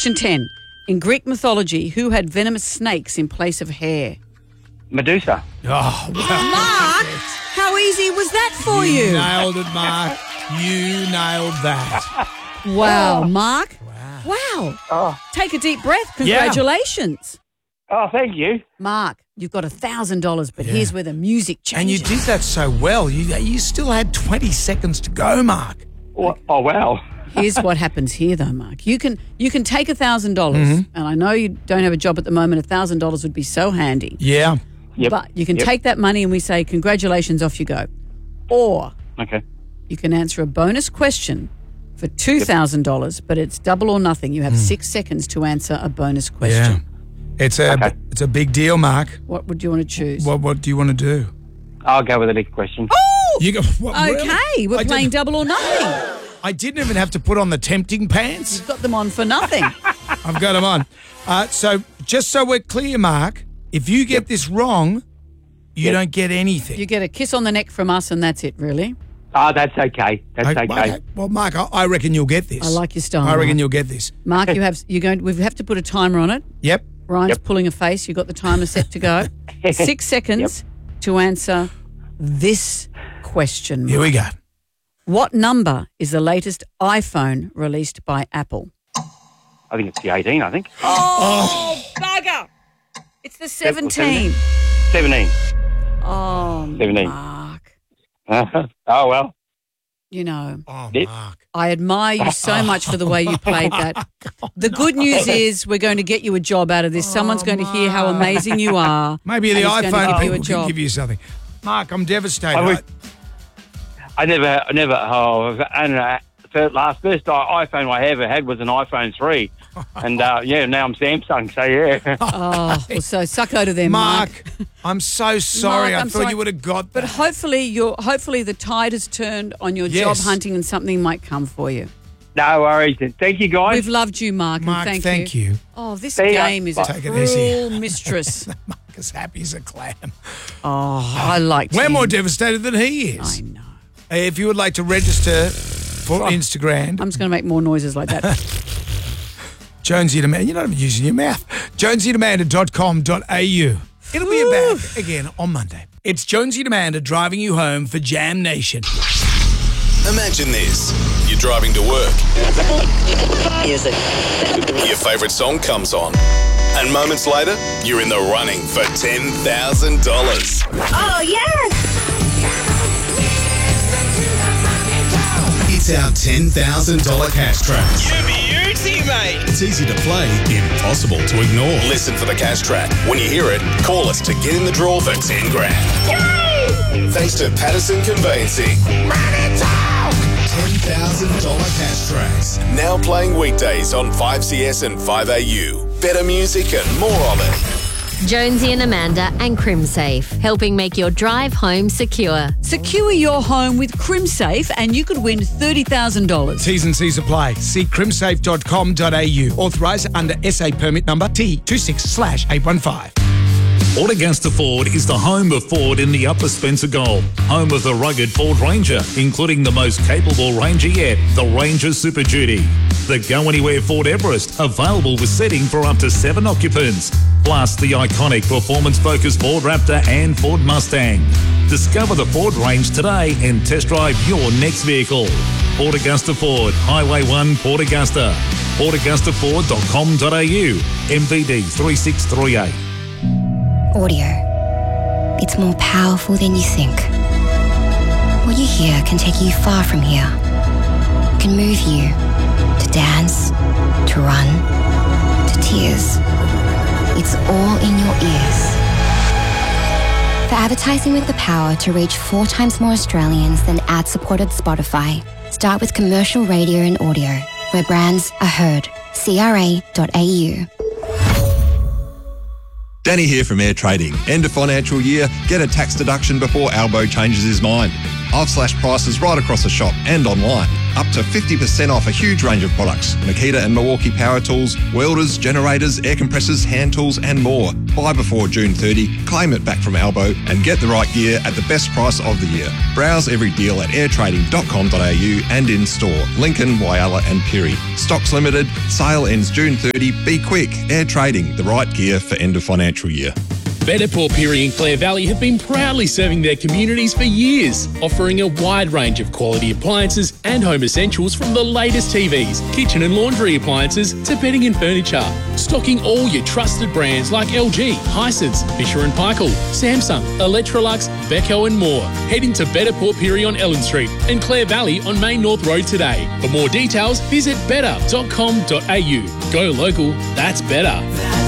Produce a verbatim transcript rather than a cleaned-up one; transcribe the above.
Question ten. In Greek mythology, who had venomous snakes in place of hair? Medusa. Oh, wow. Mark, how easy was that for you? You nailed it, Mark. You nailed that. Wow, Mark. Wow. Wow. Oh, Take a deep breath. Congratulations. oh thank you. Mark, you've got one thousand dollars, but Yeah. here's where the music changes. And you did that so well. You you still had twenty seconds to go, Mark. Oh, oh wow. Here's what happens here, though, Mark. You can you can take one thousand dollars, Mm-hmm. and I know you don't have a job at the moment. one thousand dollars would be so handy. Yeah. Yep. But you can Yep. take that money and we say, congratulations, off you go. Or Okay. you can answer a bonus question for two thousand dollars, but it's double or nothing. You have six seconds to answer a bonus Yeah. question. It's a Okay. it's a big deal, Mark. What would you want to choose? What what do you want to do? I'll go with the next question. Oh! You go, what, Okay, really? we're I playing didn't- double or nothing. I didn't even have to put on the tempting pants. You've got them on for nothing. I've got them on. Uh, so just so we're clear, Mark, if you get this wrong, you Yep. don't get anything. You get a kiss on the neck from us and that's it, really. Oh, that's okay. That's Okay, okay. Well, Mark, I, I reckon you'll get this. I like your style, I reckon Mark. you'll get this. Mark, you have you're going. We have to put a timer on it. Yep. Ryan's Yep. pulling a face. You've got the timer set to go. Six seconds to answer this question. Here we go. What number is the latest iPhone released by Apple? I think it's the eighteen, I think. Oh, bugger! It's the seventeen. seventeen. Oh, seventeen. Mark. oh, well. You know, Oh, Yep. Mark. I admire you so much for the way you played that. The good news is we're going to get you a job out of this. Someone's going to hear how amazing you are. Maybe the and it's going to iPhone give you a people can job. give you something. Mark, I'm devastated. I would- I- I never, I never, oh, and uh, the last first i- iPhone I ever had was an iPhone three. And, uh, yeah, now I'm Samsung, so yeah. Oh, well, so sucko to them, Mark. Mark, I'm so sorry. Mark, I I'm thought sorry. you would have got But that. hopefully, you're, hopefully the tide has turned on your job Yes. hunting and something might come for you. No worries. Thank you, guys. We've loved you, Mark, Mark, and thank, thank you. Oh, this See ya. game is a Take it easy. cruel mistress. Mark is happy as a clam. Oh, I like We're him. more devastated than he is. I know. If you would like to register for Instagram, I'm just going to make more noises like that. Jonesy and Amanda, you're not even using your mouth. jonesy and amanda dot com dot a u. It'll be back again on Monday. It's Jonesy and Amanda driving you home for Jam Nation. Imagine this. You're driving to work. Music. Your favourite song comes on. And moments later, you're in the running for ten thousand dollars. Oh, yes! It's our ten thousand dollars cash track. You beauty, mate. It's easy to play, impossible to ignore. Listen for the cash track. When you hear it, call us to get in the draw for ten grand. Yay! Thanks to Patterson Conveyancing. Money talk! ten thousand dollars cash tracks. Now playing weekdays on five C S and five A U. Better music and more of it. Jonesy and Amanda and CrimSafe, helping make your drive home secure. Secure your home with CrimSafe and you could win thirty thousand dollars. T's and C's apply. See crimsafe dot com dot a u. Authorised under S A permit number T two six slash eight one five. Ford Augusta Ford is the home of Ford in the Upper Spencer Gulf, home of the rugged Ford Ranger, including the most capable Ranger yet, the Ranger Super Duty. The Go Anywhere Ford Everest, available with seating for up to seven occupants, plus the iconic performance-focused Ford Raptor and Ford Mustang. Discover the Ford range today and test drive your next vehicle. Ford Augusta Ford, Highway one, Port Augusta. ford augusta ford dot com dot a u, M V D three six three eight. Audio. It's more powerful than you think. What you hear can take you far from here. It can move you to dance, to run, to tears. It's all in your ears. For advertising with the power to reach four times more Australians than ad-supported Spotify, start with commercial radio and audio, where brands are heard. C R A dot A U. Danny here from Air Trading. End of financial year, get a tax deduction before Albo changes his mind. I've slashed prices right across the shop and online. up to fifty percent off a huge range of products. Makita and Milwaukee power tools, welders, generators, air compressors, hand tools and more. Buy before June thirtieth, claim it back from Albo and get the right gear at the best price of the year. Browse every deal at air trading dot com dot a u and in store. Lincoln, Whyalla and Pirrie. Stocks limited. Sale ends June thirtieth. Be quick. Air Trading, the right gear for end of financial year. Better Port Pirie and Clare Valley have been proudly serving their communities for years, offering a wide range of quality appliances and home essentials from the latest T Vs, kitchen and laundry appliances to bedding and furniture. Stocking all your trusted brands like L G, Hisense, Fisher and Paykel, Samsung, Electrolux, Beko and more. Head into Better Port Pirie on Ellen Street and Clare Valley on Main North Road today. For more details, visit better dot com dot a u. Go local, that's better.